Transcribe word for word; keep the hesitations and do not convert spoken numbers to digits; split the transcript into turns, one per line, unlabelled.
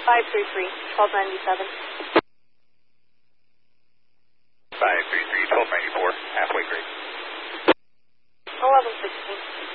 five three three, twelve ninety-seven.
five three three, twelve ninety-four, halfway grade.
eleven sixteen.